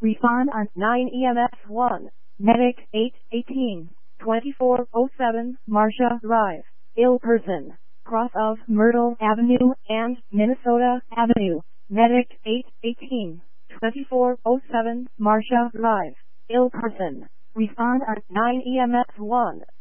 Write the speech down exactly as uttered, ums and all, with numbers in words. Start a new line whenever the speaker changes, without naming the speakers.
Respond on nine E M S one. Medic eight eighteen, twenty-four oh seven Marcia Drive. Ill person. Cross of Myrtle Avenue and Minnesota Avenue. Medic eight eighteen, twenty-four oh seven Marcia Drive. Ill person. Respond on nine E M S one.